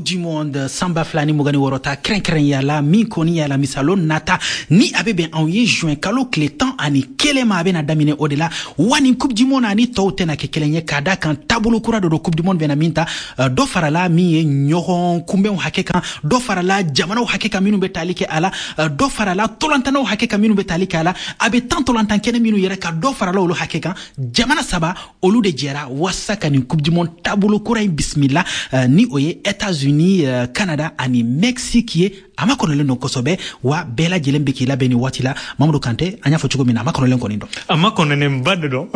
du monde samba flani mugani worota kren yala min koni yala misalo nata ni abe ben en juin kalo clétan ani kelema abe na damine odela wani coupe du monde ani tawte na kekelenye kada kan tabulu kura do coupe du monde bena minta do farala mi nyoron kumbe hakeka do farala jamana hakeka minu betalike ala do farala tolantana hakeka minu betalike ala abe tant tolantan kene minu yere ka do farala olo hakeka jamana saba olu de jera wasaka ni coupe du monde tabulu kura bismillah ni oye États-Unis Canada ani Mexique ye ama konole no kosobe wa bela jelembe ki labeni watila Mamadou Kanté anya fochugo mina ama konole konindo ama konone mbade do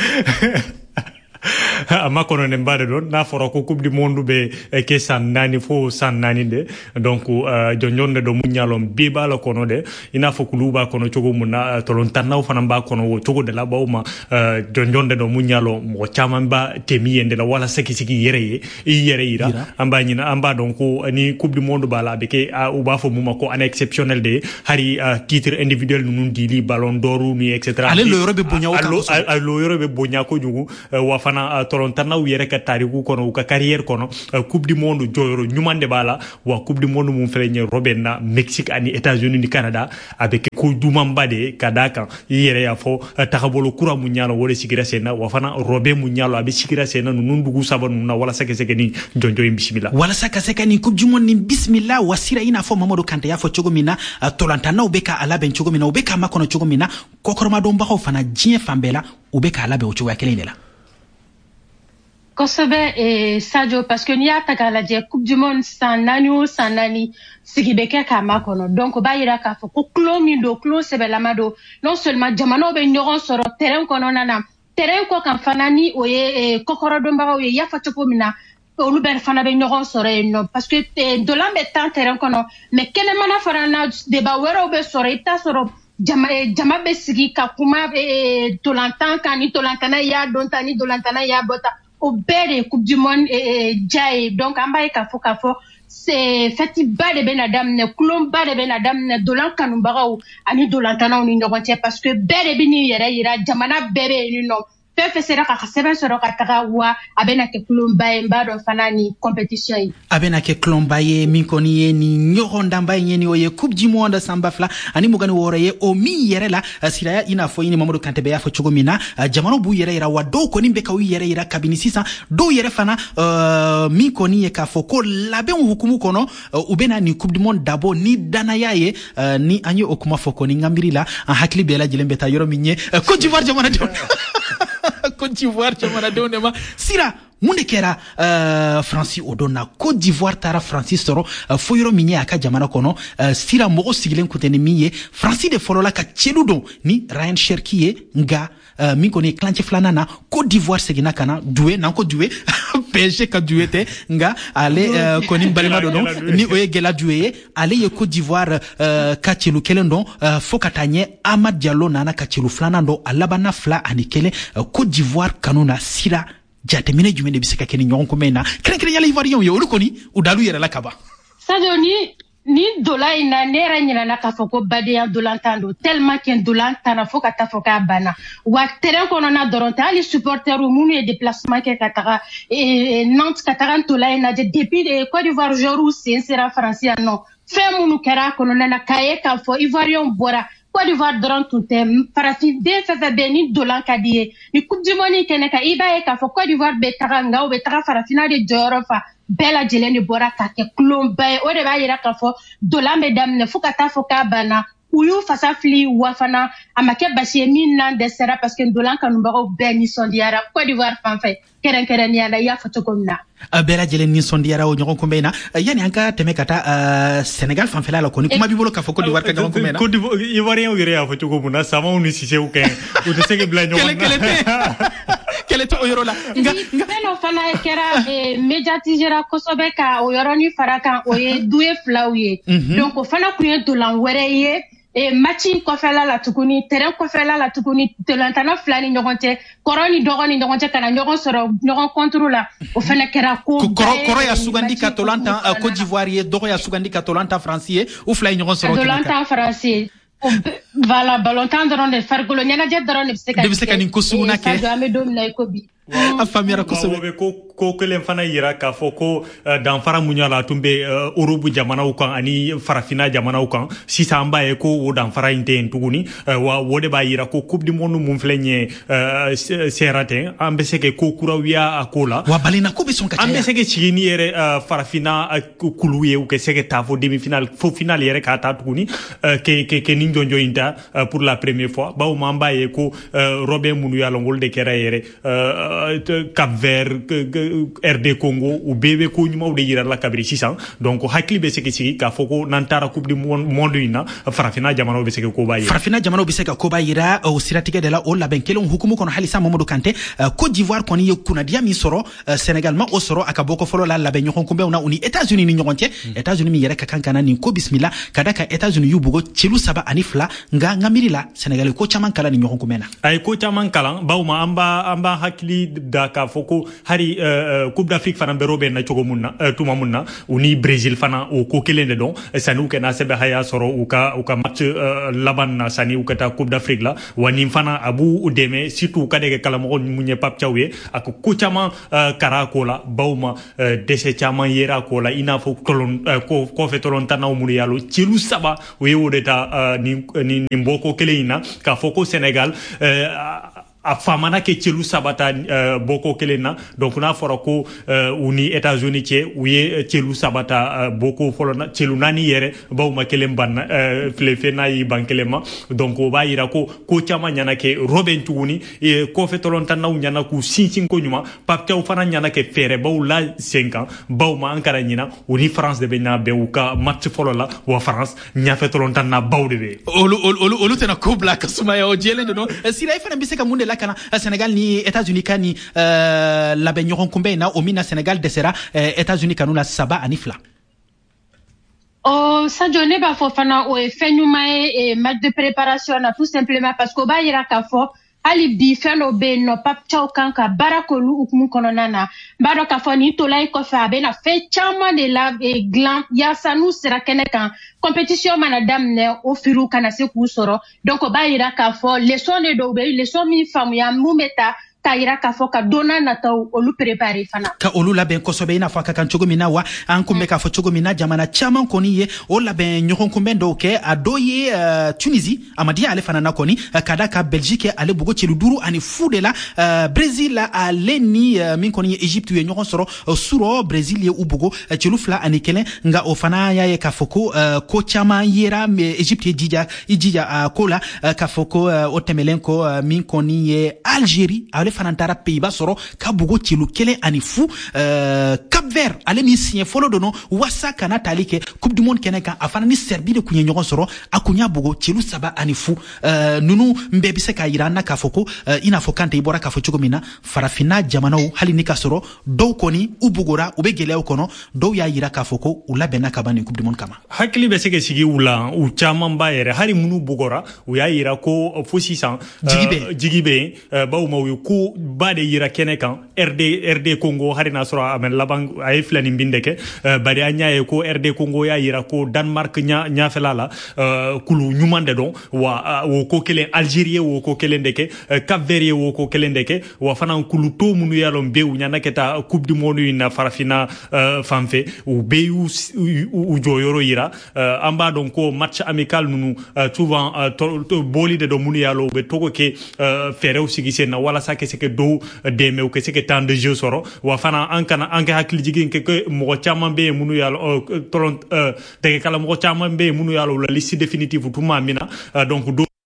ama kono ne mbade don na foro ko coupe du monde be ke sanani fo sanani de donc jonjonde do munyalom biba la kono de ina fo kuluba kono chogo muna tolon tannaw fana ba kono wo chogo de la bawma jonjonde do munyalo mo chamamba temi yende la wala seki yere ira amba nyina amba donc ni coupe du monde bala be ke uba fo muma ko an exceptionnel de hari titre individuel nun dili ballon d'or ni etc ale lo yorobe bonya lo yorobe bonya ko jugu wa fana tolontana yere ka tariku kono ka carrière kono coupe du monde joyoro nyumande bala wa coupe du monde mum feleñe robena Mexique ani États-Unis ni Canada avec ko dumambade kadaka yere ya fo takabolo kura munyalo wole sigira sena wa fana robe munyalo abi sigira sena nun dugu sabanu na wala sake ni jonjo bismillah wala sake ni coupe du monde ni bismillah wasira ina fo Mamadou Kanté ya fo chogomina tolantana ubeka alaben chogomina ubeka makono chogomina kokorma do mbaho fana jien fambela ubeka alabe o chogo yakelela Kosobe Sadio parce que ni ataka la coupe du monde sanani sigibeke kama kono donc ba yira ka fo ko clomi do clo sebe lamado non seulement jamano be nyoron soro terrain kono nana terrain ko kan fanani oye kokoro do mbago ye yafa chopo mina olu ber fana be nyoron soro no parce que de lambe tant terrain kono mais kene mana farana de ba wero be soro ita soro jama be sigi ka kuma tolantan kani tolantana ya dontani dolantana ya bota au bel coupe du monde jai donc ambaye kafo c'est fati bade benadam ne kulom bade benadam ne dolan kanumbaga ani dolantana ni nyogonte parce que bere bini yira jamana bere ni no fe sera ka seben soro ka taga wa abena ke kulom baye mbado fanani compétition yi abena ke kulom baye min koni ni nyoronda baye ni oye coupe du monde samba fla ani mugani woroye o mi yere la sira ina fo ini Mamadou Kanté be ya fo chogomina jamano bu yere ira wa do koni be ka wi yere ira kabini 600 do yere fana mi koni e ka fo ko labe hukumu kono ubena ni coupe du monde dabo ni dana yaye ni anyo okuma fo koni ngambiri la hakli be la jilembe ta yoro minye Côte d'Ivoire jamana de Côte d'Ivoire jamana de onema sira munde kera Francis Odona Côte d'Ivoire tara Francis soro foyoro minye aka jamana kono sira mogo sigilen kutene miye Francis de folola ka cheludo ni Ryan Cherki nga min koni clanche flanana Côte d'Ivoire segina kana doué nanko doué PSG ka doué te nga ale koni balima do ni oye gela doué ale ye Côte d'Ivoire ka chelu kelendo fokatanye Amad Diallo nana ka chelu flanando alabana fla anikele Côte d'Ivoire kanuna sira jate mine jumende biseka keni nyonko mena kren yala ivoirien yo ulukoni udalu yere la kaba Sadio ni dola ina nera nyina na kafoko bade ya dolantando tellement qu'un dolantana foka tafoka bana wa terrain kono na doronta ali supporter ou munu e déplacement ke katara et Nantes kataran tola ina depuis Côte d'Ivoire joru c'est sera français non fait munu kera kono na kaye kafo ivoirien bora Côte d'Ivoire doron tunte parati de fefe beni dolan kadiye ni coupe du monde kene ka ibaye kafo Côte d'Ivoire be taranga o be tara farafina de jorofa bela jeleni bora ka ke klombe o de ba yira kafo dolan be damne fukata foka bana uyu fasa fli wafana amake basie min nan de sera parce que dolan kanumba o beni sondiara Côte d'Ivoire fanfay keren ya la ya fotokomna bela jelen ni sondiara o nyogon kombena yani anka teme kata Sénégal fanfela la koni kuma bibolo ka foko d'Ivoire ka nyogon kombena Côte d'Ivoire ivoirien o yere ya fotokomna sama uni sise o ken o de sege bla nyogon kele to oyoro la nga no fana kera médiatisera kosobe ka oyoro ni faraka oye doué flauye donc o fana kuye dolan wereye matching kofela la tukuni terrain kofela la tukuni telantana flani nyogonte koroni dogoni nyogonte kana nyogon soro nyogon contrôle la o fana kera ko koro ya sugandi katolanta Côte d'Ivoire dogo ya sugandi katolanta français ou flay nyogon soro katolanta français voilà balontan doron de fargolo nyana je doron de biseka ni kusuna ke ame dom na ikobi afamira kosobe ko ko kelen fana yira k'a fɔ ko danfara mun y'a la tun bɛ Europe jamanaw kan ani farafina jamanaw kan sisan an b'a ye ko o danfara in tɛ yen tuguni wa o de b'a yira ko coupe du monde mun filɛ nin ye sera ten an bɛ se ka ko kuraw y'a ko la wa balina ko bɛ sɔn ka caya an bɛ se ka sigi ni yɛrɛ farafina kulu ye u ka se ka taa fo demi-finale fo finale yɛrɛ k'a ta tuguni ke nin jɔnjɔn in ta pour la première fois bawo an b'a ye ko Robin minnu y'a lɔn olu de kɛra yɛrɛ Cap-Vert RD Congo u bɛɛ bɛ ko ɲumanw de yira la kabiri sisan donc hakili bɛ se ka sigi k'a fɔ ko n'an taara coupe du monde in na farafina jamanaw bɛ se ka koba yira farafina jamanaw bɛ se ka koba yira o siratigɛ de la o labɛn kelen hukumu kɔnɔ halisa Mamadou Kanté Côte d'Ivoire kɔni ye kunnadiya min sɔrɔ Sénégal ma o sɔrɔ a ka bɔ ko fɔlɔ la labɛn ɲɔgɔn kunbɛnw na u ni États-Unis ni ɲɔgɔn cɛ États-Unis min yɛrɛ ka kan kana nin ko bisimila ka da ka États-Unis y'u bugo celu 3 ani 2 nka n ka miiri la Sénégal ko caman kalan ni ɲɔgɔn kunbɛn na a ye ko caman kalan bawo an b'a hakili da k'a fɔ ko hari Coupe d'Afrique fana bɛ bɛ na cogo mun na tuma mun na u ni Brésil fana o ko kelen de dɔn sani u ka na sɛbɛn haya sɔrɔ u ka match laban na sani u ka taa Coupe d'Afrique la wa nin fana a b'u dɛmɛ surtout u ka de kɛ kalamɔgɔ mun ye Pape Thiaw ye a ko caman kara ko la bawo dɛsɛ caman yera ko la i n'a fɔ kɔfɛ tɔlɔntanaw minnu y'a lo celu 3 u ye o de ta nin bɔko kelen in na k'a fɔ ko Sénégal a famana ke celu 3 ta boko kelen na donc n'a fɔra ko u ni États-Unis cɛ u ye celu 3 ta boko fɔlɔ na celu 4 yɛrɛ bawo ma kelen ban filefe n'a yi ban kelen ma donc o b'a yira ko caman ɲana kɛ Robin tuguni kɔfɛ tɔlɔntanaw ɲana k'u sinsin ko ɲuman Pape Thiaw fana ɲana kɛ fɛɛrɛbaw la sen kan bawo ma an kara ɲina u ni France de bɛ ɲa bɛn u ka match fɔlɔ la wa France ɲafɛ tɔlɔntana baw de bɛ olu tɛna ko bila ka sumaya o jɛlen de don sira i fana bɛ se ka mun de la kana Sénégal ni États-Unis ka ni labɛn ɲɔgɔn kunbɛn na o min na Sénégal dɛsɛra États-Unis kanu la 3 ani 2 Sadio ne b'a fɔ fana o ye fɛn ɲuman ye match de préparation na tout simplement parce que o b'a yira k'a fɔ hali bi fɛn dɔ bɛ yen nɔ Pape Thiaw kan ka baara k'olu hukumu kɔnɔna na n b'a dɔn k'a fɔ nin tola i kɔfɛ a bɛna fɛn caman de la dilan yaasa n'u sera kɛnɛ kan compétition mana daminɛ o firiw kana se k'u sɔrɔ donc o b'a yira k'a fɔ leçon de dɔw bɛ yen leçon min faamuya mun bɛ ta k'a yira k'a fɔ ka donna nataw olu préparer fana ka olu labɛn kosɛbɛ i n'a fɔ a ka kan cogo min na wa an kun bɛ k'a fɔ cogo min na jamana caman kɔni ye o labɛn ɲɔgɔn kunbɛn dɔw kɛ a dɔ ye Tunisie a ma diya ale fana na kɔni ka da ka Belgique ale bugo celu 5 ani 0 de la Brésil ale ni min kɔni ye Egypte ye ɲɔgɔn sɔrɔ surɔ Brésil ye u bugo celu 2 ani 1 nka o fana y'a ye k'a fɔ ko caman yera Egypte ye jija ko la k'a fɔ ko o tɛmɛlen kɔ min kɔni ye Algérie ale fana taara Pays-Bas sɔrɔ ka bugo celu 1 ani 0 Cap-Vert ale min siɲɛ fɔlɔ don wasa kana tali kɛ Coupe du Monde kɛnɛ kan a fana ni Serbie de kun ye ɲɔgɔn sɔrɔ a kun y'a bugo celu 3 ani 0 nunu bɛɛ bɛ se k'a yira an na k'a fɔ ko i n'a fɔ Kante i bɔra k'a fɔ cogo min na farafina jamanaw hali ni ka sɔrɔ dɔw kɔni u bugora u bɛ gɛlɛyaw kɔnɔ dɔw y'a yira k'a fɔ ko u labɛnna ka ban nin Coupe du Monde kama hakili bɛ se ka sigi u la u caman b'a yɛrɛ hali minnu bugora u y'a yira ko fo sisan jigi bɛ yen bawo ma u ye ko ba de yira kɛnɛ kan RD Congo hari n'a sɔrɔ a mɛ laban a ye filɛ nin bin de kɛ bari an y'a ye ko RD Congo y'a yira ko Danemark ɲafɛla la kulu ɲuman de dɔn wa o ko kelen Algérie ye o ko kelen de kɛ Cap-Vert ye o ko kelen de kɛ wa fana kulu to minnu y'a lɔn bɛ u ɲana ka taa Coupe du Monde in na farafina fan fɛ u bɛ y'u jɔyɔrɔ yira an b'a dɔn ko match amical ninnu souvent bɔli de dɔn minnu y'a lɔn u bɛ togo kɛ fɛɛrɛw sigi sen na walasa ka se ka dɔw dɛmɛ u ka se ka temps de jeu sɔrɔ wa fana an ka hakili jigin kɛ mɔgɔ caman bɛ yen minnu y'a lɔn dɛgɛkala mɔgɔ caman bɛ yen minnu y'a lɔn u la liste définitive tuma min na donc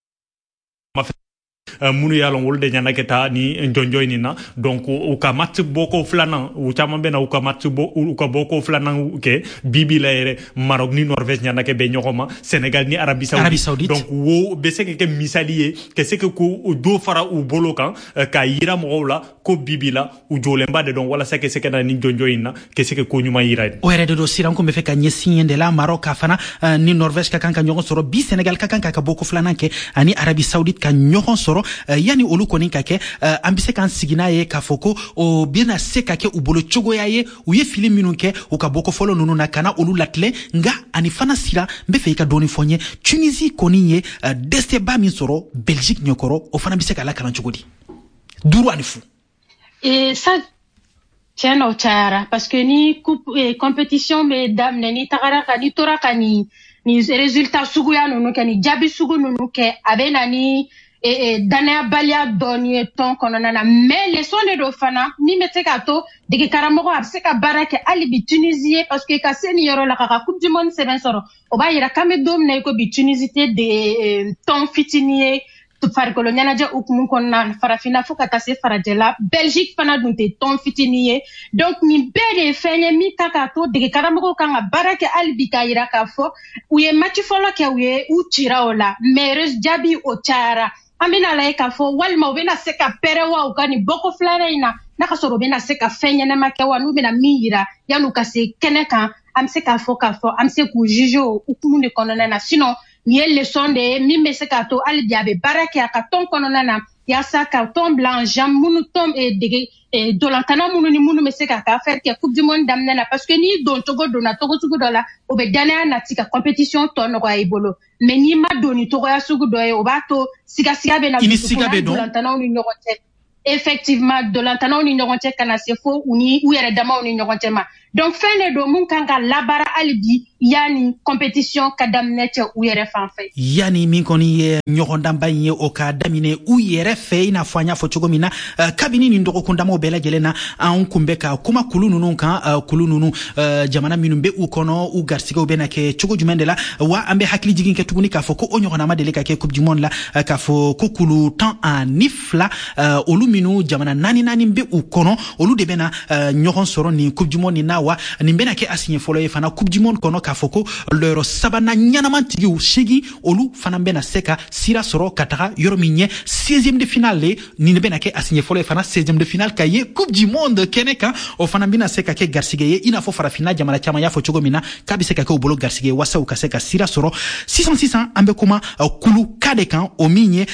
minnu y'a lɔn olu de ɲana ka taa ni jɔnjɔn in na donc u ka match bɔko filanan u caman bɛ na u ka bɔko filanan kɛ bibi la yɛrɛ Maroc ni Norvège ɲana ka bɛn ɲɔgɔn ma Sénégal ni Arabie Saoudite donc wo bɛ se ka kɛ misali ye ka se ka ko dɔ fara u bolo kan k'a yira mɔgɔw la ko bibi la u jɔlenba de dɔn walasa ka se ka na ni jɔnjɔn in na ka se ka ko ɲuman yira o yɛrɛ de don siran kun bɛ fɛ ka ɲɛsin yen de la Maroc ka fana ni Norvège ka kan ka ɲɔgɔn sɔrɔ bi Sénégal ka kan ka bɔko filanan kɛ ani Arabie Saoudite ka ɲɔgɔn sɔrɔ yani olu kɔni ka kɛ an bɛ se k'an sigi n'a ye k'a fɔ ko o bɛna se ka kɛ u bolo cogoya ye u ye fili minnu kɛ u ka bɔko fɔlɔ ninnu na kana olu latilen nka ani fana sira n bɛ fɛ i ka dɔɔni fɔ n ye Tunisie kɔni ye dɛsɛba min sɔrɔ Belgique ɲɛkɔrɔ o fana bɛ se ka lakalan cogo di 5 ani 0 tiens au chara parce que ni compétition mais dame ni tagaraka ni toraka ni résultat sugu ya nunu ke ni jabi sugu nunu ke abena ni danaya balia doni ton konona na mais les sons de fana ni mete ka to de karamogo abse ka barake ali bi Tunisie parce que ka seni yoro la ka coupe du monde c'est ben soro o ba yira kame dom na ko bi Tunisie de ton fitinier farikolo nyanaje ukumu konna farafina fuka tase farajela Belgique fana dunte ton fitinier donc ni bele fenye mi kakato de karamogo kanga barake albi kayira ka fo uye match folo ke uye u tira ola mais jabi o chara amina la ka fo walma ubena seka perewa ukani boko flare ina naka soro bena seka fenye na makewa nu bena mira yanu kase keneka amse ka fo amse ku jijo ukumu de konona na sinon ni leçon de mi mesekato ali diabe barake akaton konona na ya sa carton blanc jam munu tom et dolantana munu ni munu meseka ka faire que coupe du monde damna na parce que ni don togo dona togo sugu dola obedana na tika compétition tono ko ibolo mais ni ma doni togo ya sugu doye obato siga be na dolantana ni nyokote effectivement dolantana ni nyokote kana sefo uni ou yere dama ni nyokote ma donc fin de do mun kanga labara alibi yani compétition kadamnete u yere fanfay yani min koni ye nyogonda mbanye o ka damine u yere fe ina fanya fo chogomina kabini ni ndoko kundamo bela gelena an kumbeka kuma kulununu kan kulununu jamana minumbe u kono u garsiga u bena ke chogo jumendela wa ambe hakli jigin ke tuguni ka fo ko onyogona madele ka ke coupe du monde la ka fo ko kulu tan anifla oluminu jamana nani mbe u kono olu de bena nyogon soro ni coupe du monde na wa nimbena ke asigné folo e fana coupe du monde kono ka foko lero sabana nyanamantigi u shigi olu fana bena seka sira soro kataka yorominye 16e de finale ni bena ke asigné folo e fana 16e de finale kaye coupe du monde keneka o fana bena seka ke garsige ye ina fo fara finale jamana chama ya fo chogomina kabi seka ke bolo garsige wasa u kaseka sira soro 600 ambe kuma kulu kadekan o minye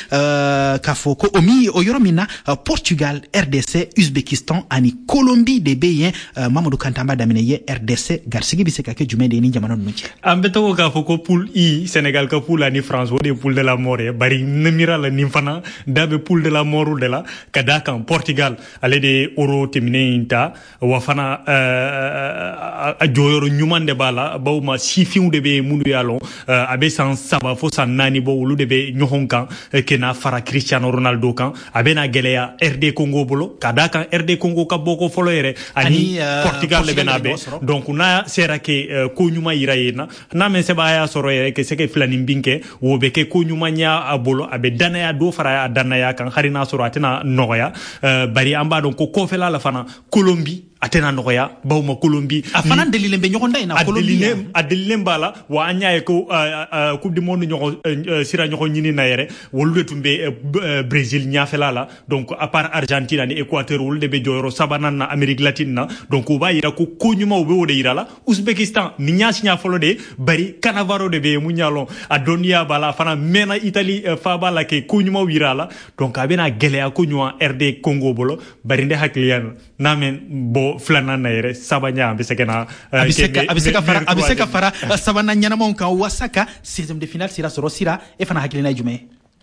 ka foko o mi o yoromina Portugal, RDC, Uzbekistan ani Colombie de Beyen Mamadou Kantamba damine ye RDC garsigi biseka ke jumende ni jamana nunchi ambeto ko ka foko pool I Sénégal ka pool ani France woni pool de la mort bari nemira la nimfana dabe pool de la mort de la kadaka Portugal ale de euro temine inta wa fana a joyoro nyumande bala bawma sifiu de be munu yalon abe san saba fo san nani bo wulu de be nyohonkan kena fara Cristiano Ronaldo kan abe na geleya RD Congo bolo kadaka RD Congo ka boko folo yere ani Portugal le benabe donc na sera ke ko nyuma irayena na men se baya soro yere ke seke flani mbinke wo be ke ko nyuma nya abolo abe danaya do fara danaya kan harina soro atena noya bari amba donc ko fela la fana Colombie atena noya bawma Colombie afana delile be nyogonda ina Colombie adelile mbala wa anyaye ko coupe du monde nyoko sira nyoko nyini na yere wolude tumbe Brésil nyafela la donc à part Argentine ni Équateur wolude be joyoro sabana na Amérique latine na donc uba ira ko konyuma ube wode ira la Uzbekistan ni nyasi nya folode bari Cannavaro de be munyalon adonia bala fana mena Italie fa bala ke konyuma wira la donc abena gelea konyuma RD Congo bolo bari nde hakliyan namen bo flana na yere sabanya bisekena abiseka fara sabana nyana monka wasaka 16e de finale sira soro sira e fana hakilina jume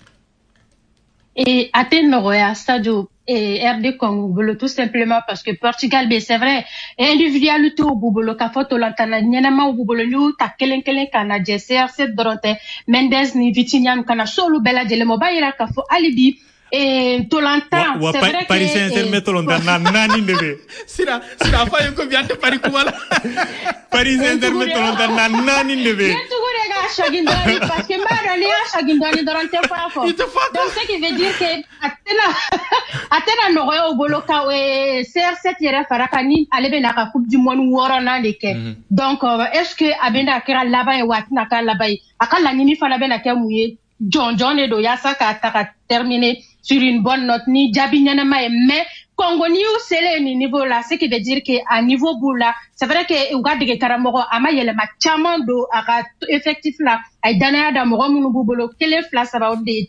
et atteindre à stadio RD Congo bolo tout simplement parce que Portugal be c'est vrai individualité au bolo ka foto lantana nyana ma bolo ñu ta kelen kana CR7 dorote Mendes ni Vitinha kana solo bela jele mo bayira ka fo alibi Tolanta c'est vrai que Paris Saint-Germain Tolanta nani ndebe sira fa yoko biante Paris kumala Paris Saint-Germain Tolanta nani ndebe Shagindoni parce que Maroni Shagindoni dorante fafo donc ce qui veut dire que atena noyo boloka CR7 yere farakani alebe na ka coupe du monde worona leke donc est-ce que abenda kera laba e watina ka laba akala nini fana bena ke muye John do yasa ka terminer sur une bonne note ni jabi nyanama mais Congo ni u sele ni niveau là ce qui veut dire que à niveau boula c'est vrai que uga de karamogo ama yele ma chama do aka effectif là ay dana da mo munu bubolo kele place ba de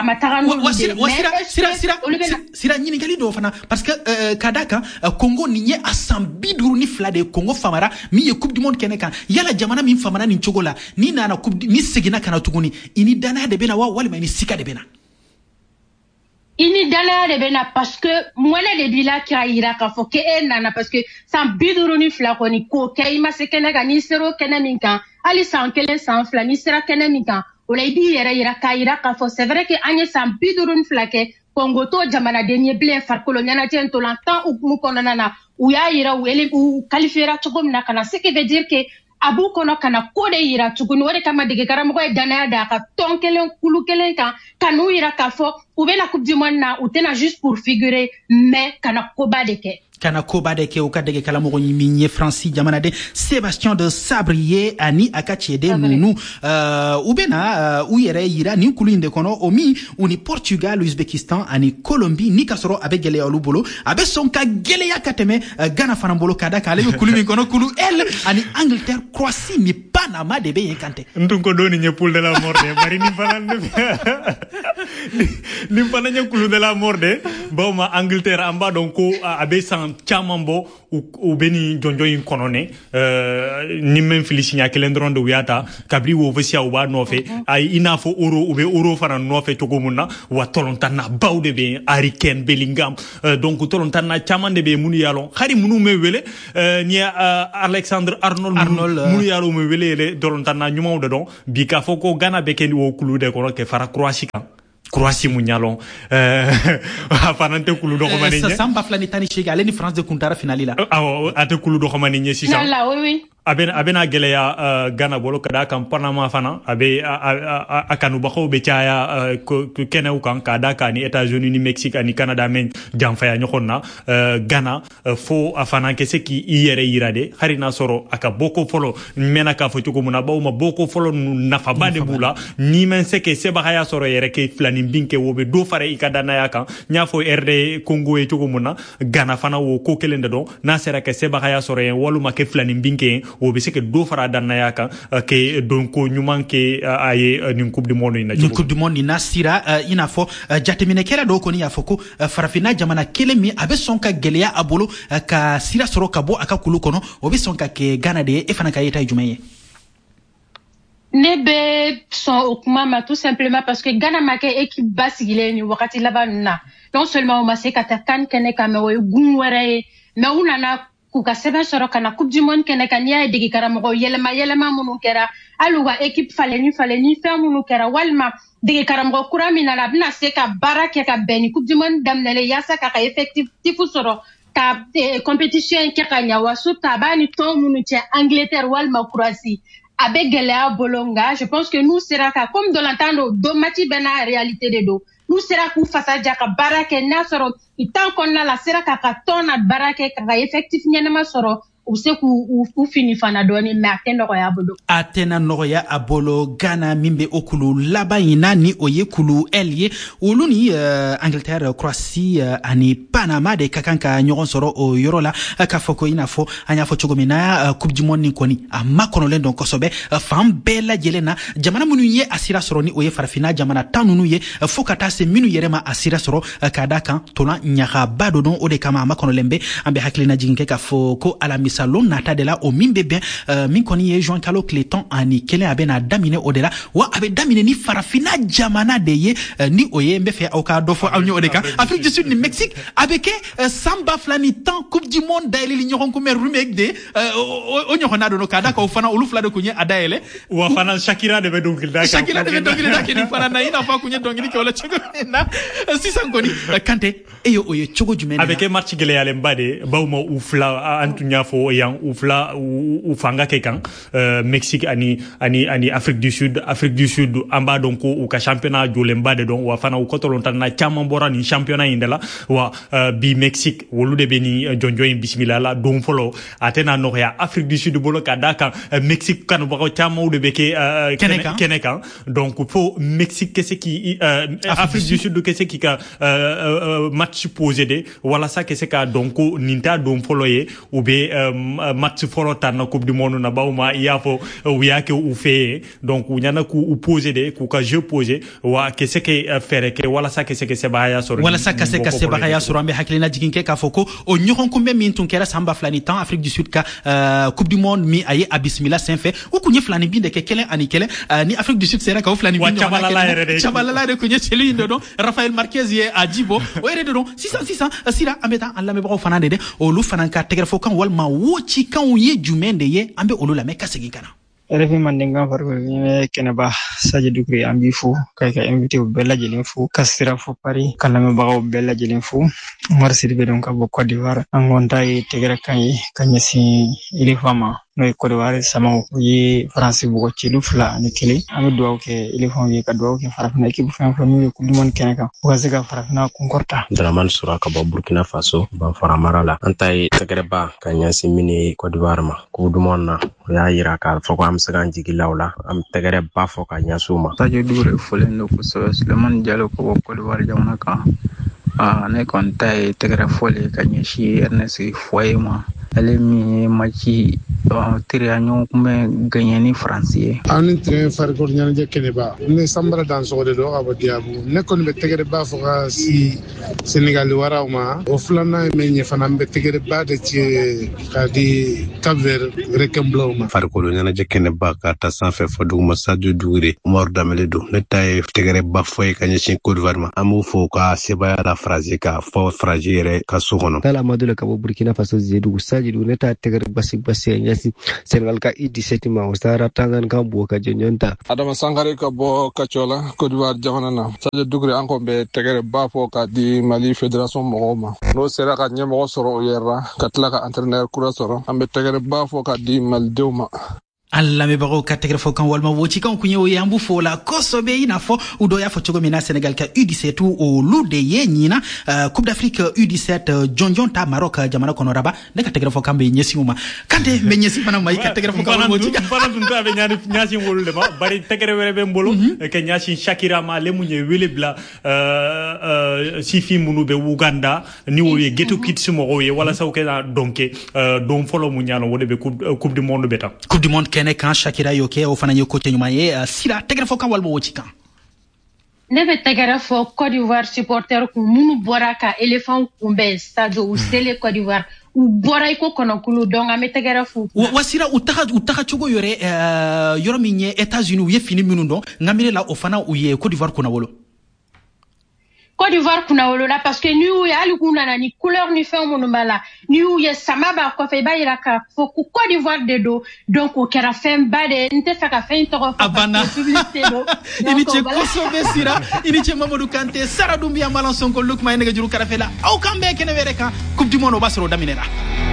sira nyini gali do fana parce que kadaka Congo ni a sambiduru ni fla de Congo famara mi ye coupe du monde keneka yala jamana mi famara ni chogola ni na coupe ni segina kana tuguni ini dana de bena wa wali ma ni sika de bena ini dala de bena parce que mwele de bila kira ira ka fo ke nana parce que san biduru ni fla ko ni ko ke ima se kene ga ni sero kene min kan ali san kelen san fla ni sera kene min kan o la ibi yere ira ka fo c'est vrai que anye san biduru ni fla ke Congo to jamana denye blen far koloniana tien to lantan ou mu konana na ou ya ira ou ele ou qualifiera chogom na kana ce qui veut dire que abu kono kana kode ira tuguni wore kama dege karamo ko dana da ka tonkelen kulu kelen kan kanu ira ka fo ou be la coupe du monde na ou tena juste pour figurer mais kana koba deke kana koba de ke o ka dege kala mo ni minye Francis jamana de Sébastien de Sabrier ani akachede munu ubena u yere yira ni kulu inde kono omi uni Portugal Uzbekistan ani Colombie ni kasoro abe gele olubolo abe sonka gele yakateme Ghana fanambolo kada kale kulu min kono kulu el ani Angleterre Croatie ni Panama de be yenkante ndunko doni nyepul de la morde bari ni fanan ni fanan kulu de la morde bawma Angleterre amba donc abe san chamambo u beni jonjo in konone ni men felicinya kelendron de wiata kabri wo vesia uba nofe ay inafo euro ube euro fana nofe togomuna wa tolontana bawde be Hurricane Bellingham donc tolontana chamande be munu yalon khari munu me wele ni Alexander Arnold munu yalo me wele le tolontana nyuma de don bi ka foko Ghana be ken wo kulu de ko ke fara Croatie munyalon afanante kulu do xamane ñe samba flani tani chega leni France de kuntara finali la ate kulu do xamane ñe si sa la oui abena geleya Ghana bolo kada kam Panama fana abe akanu baxo be tiaya kenew kan kada kani États-Unis ni Mexique ni Canada men jamfaya ñoxonna Ghana fo afana ke seki yere yirade harina soro aka boko folo mena ka fo ko muna bawma boko folo nafa bade bula ni men seke seba haya soro yere ke flani binke wobe do fare ikadana yakan nya fo RD Congo e to muna Ghana fana wo ko kelende do na sera ke seba haya soro yen waluma ke flani binke wo be seke do fara danna yaka ke donc nyuman ke aye ni coupe du monde ina coupe du monde ina sira ina fo jatemine kera do ko ni afoko farafina jamana kelemi abe sonka geleya abolo ka sira soro kabo aka kulu kono obe sonka ke Ghana de e fana ka yeta jumeye nebe son okuma tout simplement parce que Ghana make équipe basigile ni wakati labanuna non seulement o maseka takan kene kamewe gunwere mais unana kuka sebe soro kana coupe du monde kene kanya digi karamo yelema munu kera aluga équipe faleni fe munu kera walma digi karamo kuramina la bna seka baraka ka beni coupe du monde damnele yasa ka effectif tifu soro ka compétition ke kanya wasu tabani to munu che Angleterre walma Croatie avec Gelea Bolonga je pense que nous sera comme de l'entendre do mati bena réalité de do nous sera ku fasa jaka barake na soro itan konna la sera ka tona barake ka effectif nyama soro useku ufini fana doni mais atena noya abolo Ghana mimbe okulu labayina ni oyekulu elie uluni Angleterre Croatie ani Panama de kakanka nyoron soro o yorola ka foko inafo anya fo chogomina coupe du monde ni koni amakono len donc sobe fam bela jelena jamana munu ye asira soro ni oye farafina jamana tanunu ye fokata se minu yerema asira soro kadaka tona nyaka bado don ode kama amakono lembe ambe haklina jinke ka foko ala salon nata de la o mimbe bien min koni ye Jean Carlo Cléton ani kele abena damine odela wa abe damine ni farafina jamana de ye ni oye mbe fe auka dofo awni odeka Afrique du Sud ni Mexique abeke samba flani tan coupe du monde daile li ñoxon ko mer rumek de o ñoxona do no kada ko fana olu fla de kunye adaele wa fana Shakira de be dongil da Shakira de be dongil da keni fana na ina fa kunye dongil ko la chogo na sisan koni kante eyo oye chogo jumene abeke match gele yale mbade bawma u fla antunya fo yang ufla u fanga kekan Mexique ani Afrique du Sud amba donc u ka championnat jolemba de don wa fana u kotolonta na chama mbora ni championnat indela wa bi Mexique wolu de beni jonjo en bismillah la don folo atena no ya Afrique du Sud bolo ka daka Mexique kan ba ko chama u de beke kenekan donc fo Mexique kese ki Afrique du Sud kese ki ka match posé de wala ça kese ka donc ninta don folo ye ou be match folo tan na coupe du monde na bawma yafo wiyake u feye donc nyana ku u poser de ku ka jeu poser wa ke seke fere ke wala sa ke seke sebaya soro wala sa ka seke sebaya soro ambe hakilina jiginke ka foko o nyoron kumbe min tunkera samba flani tan Afrique du Sud ka coupe du monde mi aye abismillah sen fait o kunye flani binde ke kelen ani kelen ni Afrique du Sud sera ka flani binde chabalala de kunye chelui ndo Rafael Marquez ye ajibo o ere do 600 sira ambeta alla me ba fanande de o lu fanan ka tegere fokan walma wochi kan ye jumende ye ambe olu la me kasegi kana refi mandinga farko ni kene ba Sadio Dukri ambi fu kay ka invité au bella jelin fu kasira fu Paris kala me ba au bella jelin fu mar sirbe donc abo Côte d'Ivoire angonta yi tegere kan si ili fama no Côte d'Ivoire sama yi France bu ko ci lu fla ni kili am do ke ili fam yi ka do ke farafna équipe fan mi ko du mon kene ka ko sega farafna ko korta Draman Suraka ba Burkina Faso ba faramarala antay tegere ba kan si mini Côte d'Ivoire ma ko du mon na ya yira ka foko am sagan jigi lawla am tegere ba foka nyasuma Sadio Dure folen no ko Suleiman Diallo ko Côte d'Ivoire jamana ka ne kon tay tegere fole ka nyashi Ernest Foyema ale mi machi tirianyo kume ganyani français anin train farko nyana je keneba ne sambara dan so de do abadiabu ne kon be tegere ba foka si Sénégal wara ma o flana me nye fana be tegere ba de ci kadi Cap-Vert rekemblo ma farko nyana je keneba ka ta san fe fodu ma Sadio Dure Mor Damele do ne tay tegere ba foy kanye ci Côte d'Ivoire ma amu fo ka seba la phrase ka fo fragile ka sokono kala madula ka Burkina Faso zedu Sadio ne ta tegere basik nyasi Senegal ka I17 ma ustara tangan ka bo ka jenyonta Adama Sangare ka bo Kachola Côte d'Ivoire jamana na Sadio Dugre anko be tegere ba fo ka di Mali Fédération Mogoma no sera ka nyemo soro yera katla ka entraîneur kura soro ambe tegere ba fo ka di Mal Deuma alla me baro ka tegere fo kan walma wochi kan kunye o yambu fo la kosobe ina fo udo ya fo chogo mina Senegal ka U17 o lude ye nyina Coupe d'Afrique U17 jonjonta Maroc jamana kono raba de ka tegere fo kan be nyesi uma kante me nyesi bana mai ka tegere fo kan wochi bana dun ta be nyasi wolu de ba bari tegere were be mbolo ke nyasi Shakira ma le munye wele bla sifi munu be Uganda ni wo ye geto kits mo wo ye wala saw ke donke don folo mu nyalo wode be coupe du monde beta coupe du monde kene kan Shakira yoke o fana yoko tenyuma ye sira tegere fo kan walmo wochi kan ne be tegere fo Côte d'Ivoire supporter ku munu bora ka éléphant kumbe stadio u sele Côte d'Ivoire u bora iko kono kulu donga me tegere fo wasira utaka chogo yore yoro minye États-Unis ye fini minundo ngamire la o fana u ye Côte d'Ivoire kuna wolo Côte d'Ivoire kuna wolo la parce que ni u ya ali kuna na ni couleur ni fait mon mbala ni u ye samaba ko fe ba ira ka fo ku Côte d'Ivoire de do donc o kera fem ba de nte faka fe to ko abana publicité do ini che kosobe sira ini che Mamadou Kanté Sara Doumbia Malan Sonko Lukma ene ga juru karafela au kambe kene vereka coupe du monde basro daminera